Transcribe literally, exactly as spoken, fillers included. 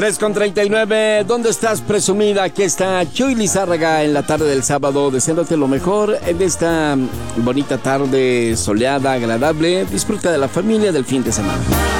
tres con treinta y nueve, ¿dónde estás, presumida? Aquí está Chuy Lizárraga en la tarde del sábado, deseándote lo mejor en esta bonita tarde soleada, agradable. Disfruta de la familia del fin de semana.